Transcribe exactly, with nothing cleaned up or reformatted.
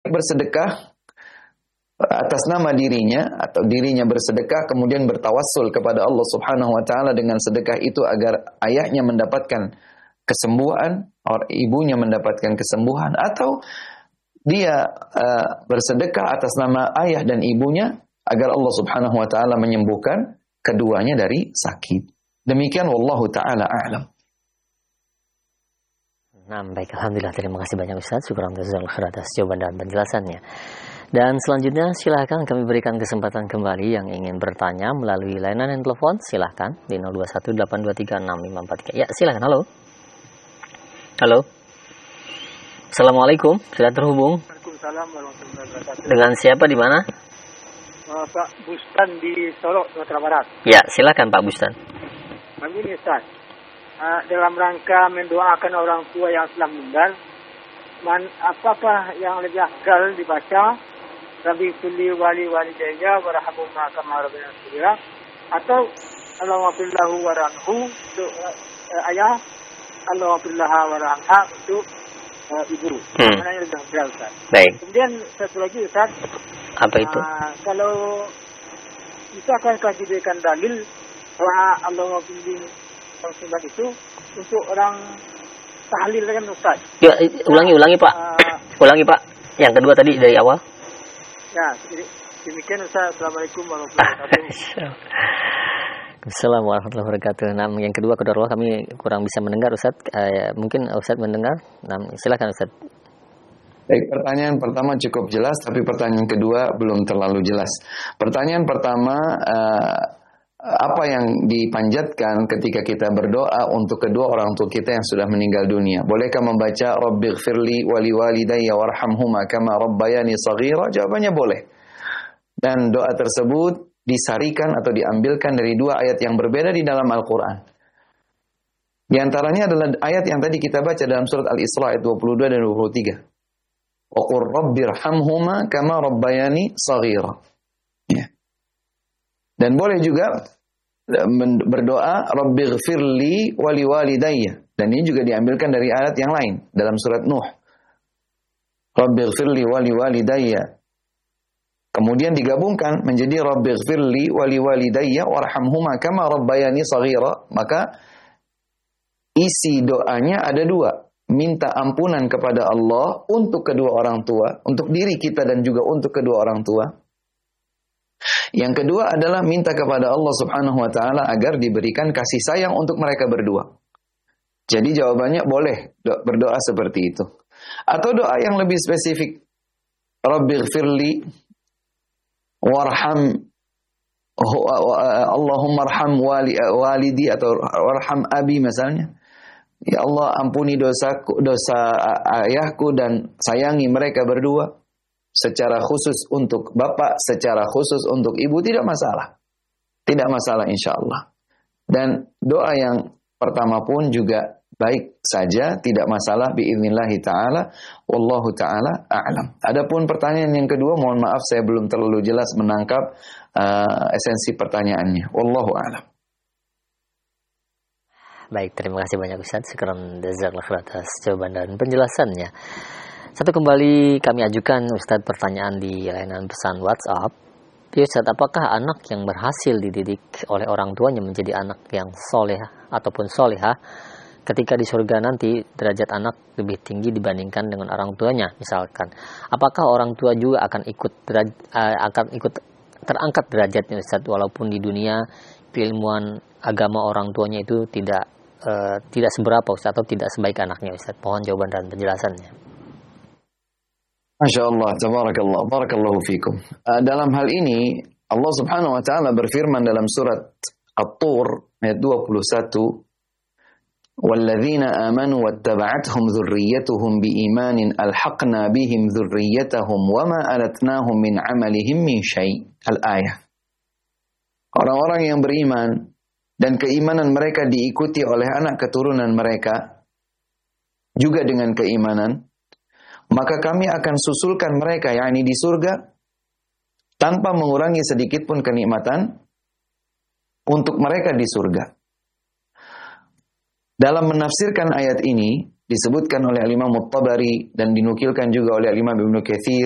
bersedekah atas nama dirinya atau dirinya bersedekah kemudian bertawassul kepada Allah Subhanahu wa taala dengan sedekah itu agar ayahnya mendapatkan kesembuhan, atau ibunya mendapatkan kesembuhan, atau dia uh, bersedekah atas nama ayah dan ibunya agar Allah Subhanahu wa taala menyembuhkan keduanya dari sakit. Demikian wallahu taala a'lam. Nah, baik, alhamdulillah, terima kasih banyak Ustaz. Syukran atas jawaban dan penjelasannya. Dan selanjutnya silahkan kami berikan kesempatan kembali yang ingin bertanya melalui layanan telepon, silahkan di nol dua satu delapan dua tiga enam lima empat tiga. Ya, silahkan. Halo. Halo. Assalamualaikum, sudah terhubung. Waalaikumsalam warahmatullahi wabarakatuh. Dengan siapa di mana? Uh, Pak Bustan di Solo, Sumatera Barat. Ya, silakan Pak Bustan. Begini Ustaz, uh, dalam rangka mendoakan orang tua yang telah meninggal, man, apakah yang lebih afdal dibaca? Rabbi kulli wali walidayya warhamhuma kama rabbana shaghira, atau Allahumma fir lahu warhamhu untuk uh, ayah, Allahumma fir laha warhamha untuk uh, ibu. Hmm. Mana yang lebih afdal Ustaz? Baik. Kemudian satu lagi Ustaz, apa itu? Uh, kalau kita akan diberikan dalil doa Allahumma bimbing muslimat itu untuk orang tahlil kan Ustaz? Ya, ulangi, ulangi Pak. Uh, ulangi Pak. Yang kedua tadi dari awal. Ya, demikian Ustaz. Assalamualaikum warahmatullahi wabarakatuh. Assalamualaikum warahmatullahi wabarakatuh. Nah, yang kedua, kedua kami kurang bisa mendengar Ustaz. Uh, mungkin Ustaz mendengar. Nah, silakan Ustaz. Baik, pertanyaan pertama cukup jelas, tapi pertanyaan kedua belum terlalu jelas. Pertanyaan pertama, uh, apa yang dipanjatkan ketika kita berdoa untuk kedua orang tua kita yang sudah meninggal dunia? Bolehkah membaca Rabbighfirli wali walidayya warhamhuma kama rabbayani shaghira? Jawabannya boleh. Dan doa tersebut disarikan atau diambilkan dari dua ayat yang berbeda di dalam Al-Quran. Di antaranya adalah ayat yang tadi kita baca dalam surat Al-Isra ayat dua puluh dua dan dua puluh tiga. Wa qur rabbirhamhuma kama rabbayani shaghira. Ya. Dan boleh juga berdoa Rabbighfirli wali walidayya, dan ini juga diambilkan dari ayat yang lain dalam surat Nuh. Rabbighfirli wali walidayya. Kemudian digabungkan menjadi Rabbighfirli wali walidayya warhamhuma kama rabbayani shaghira. Maka isi doanya ada dua. Minta ampunan kepada Allah untuk kedua orang tua, untuk diri kita dan juga untuk kedua orang tua. Yang kedua adalah minta kepada Allah Subhanahu wa taala agar diberikan kasih sayang untuk mereka berdua. Jadi jawabannya boleh berdoa seperti itu. Atau doa yang lebih spesifik. Rabbighfirli warham Allahumma arham wali, walidi atau warham abi misalnya. Ya Allah, ampuni dosaku, dosa ayahku dan sayangi mereka berdua. Secara khusus untuk bapak, secara khusus untuk ibu, tidak masalah. Tidak masalah insya Allah. Dan doa yang pertama pun juga baik saja, tidak masalah biidnillahi ta'ala. Wallahu ta'ala a'lam. Adapun pertanyaan yang kedua, mohon maaf saya belum terlalu jelas menangkap uh, esensi pertanyaannya. Wallahu a'lam. Baik, terima kasih banyak Ustaz. Syukran jazakallahu atas jawaban dan penjelasannya. Satu kembali kami ajukan Ustaz pertanyaan di layanan pesan WhatsApp. Ya Ustaz, apakah anak yang berhasil dididik oleh orang tuanya menjadi anak yang soleh ataupun solehah, ketika di surga nanti derajat anak lebih tinggi dibandingkan dengan orang tuanya misalkan? Apakah orang tua juga akan ikut deraj, akan ikut terangkat derajatnya Ustaz, walaupun di dunia keilmuan agama orang tuanya itu tidak Uh, tidak seberapa Ustaz, atau tidak sebaik anaknya Ustaz? Mohon jawaban dan penjelasannya. Masya Allah, tabarakallah, barakallahu fikum. Uh, dalam hal ini Allah Subhanahu wa taala berfirman dalam surat At-Tur ayat dua puluh satu, "Walladzina amanu wattaba'athum dzurriyyatuhum biimanin alhaqna bihim dzurriyyatahum wama alatnahum min 'amalihim min syai'." Al-ayah. Orang-orang yang beriman dan keimanan mereka diikuti oleh anak keturunan mereka juga dengan keimanan, maka kami akan susulkan mereka, yakni di surga, tanpa mengurangi sedikit pun kenikmatan untuk mereka di surga. Dalam menafsirkan ayat ini disebutkan oleh Imam At-Tabari dan dinukilkan juga oleh Imam Ibnu Katsir